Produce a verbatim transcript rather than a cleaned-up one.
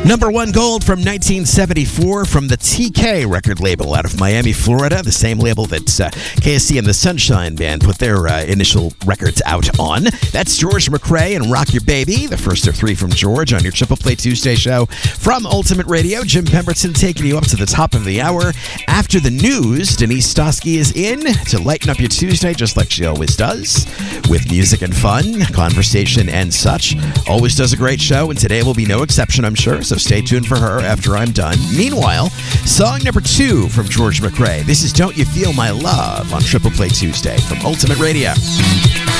Number one gold from nineteen seventy-four from the T K record label out of Miami, Florida, the same label that uh, K S C and the Sunshine Band put their uh, initial records out on. That's George McRae and Rock Your Baby, the first of three from George on your Triple Play Tuesday show from Ultimate Radio. Jim Pemberton taking you up to the top of the hour. After the news, Denise Stosky is in to lighten up your Tuesday just like she always does, with music and fun, conversation and such. Always does a great show, and today will be no exception, I'm sure, so stay tuned for her after I'm done. Meanwhile, song number two from George McRae. This is Don't You Feel My Love on Triple Play Tuesday from Ultimate Radio.